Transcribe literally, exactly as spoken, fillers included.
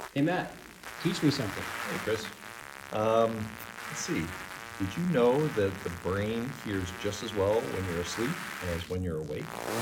Hey, Matt, teach me something. Hey, Chris. Um, let's see. Did you know that the brain hears just as well when you're asleep as when you're awake?